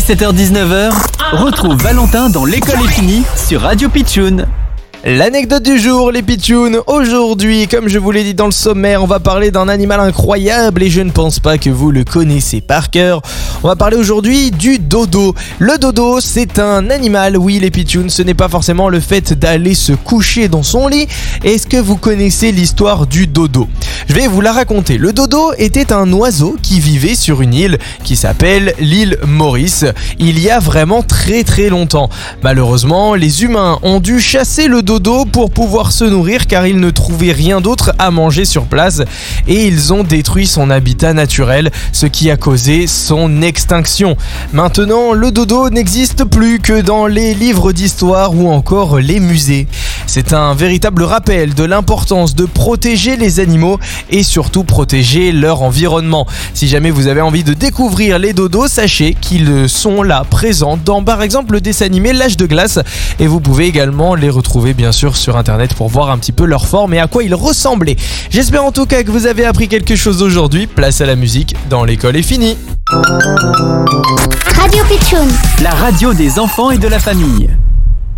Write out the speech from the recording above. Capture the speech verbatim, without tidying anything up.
dix-sept heures dix-neuf, retrouve Valentin dans L'école est finie sur Radio Pitchoun. L'anecdote du jour, les pitchouns. Aujourd'hui, comme je vous l'ai dit dans le sommaire, on va parler d'un animal incroyable et je ne pense pas que vous le connaissez par cœur. On va parler aujourd'hui du dodo. Le dodo, c'est un animal, oui les pitchouns, ce n'est pas forcément le fait d'aller se coucher dans son lit. Est-ce que vous connaissez l'histoire du dodo ? Je vais vous la raconter. Le dodo était un oiseau qui vivait sur une île qui s'appelle l'île Maurice. Il y a vraiment très très longtemps. Malheureusement, les humains ont dû chasser le dodo pour pouvoir se nourrir car ils ne trouvaient rien d'autre à manger sur place et ils ont détruit son habitat naturel, ce qui a causé son extinction. Maintenant, le dodo n'existe plus que dans les livres d'histoire ou encore les musées. C'est un véritable rappel de l'importance de protéger les animaux et surtout protéger leur environnement. Si jamais vous avez envie de découvrir les dodos, sachez qu'ils sont là présents dans par exemple le dessin animé L'Âge de glace et vous pouvez également les retrouver bien sûr sur internet pour voir un petit peu leur forme et à quoi ils ressemblaient. J'espère en tout cas que vous avez appris quelque chose aujourd'hui. Place à la musique dans L'école est finie. Radio Pitchoun, La radio des enfants et de la famille.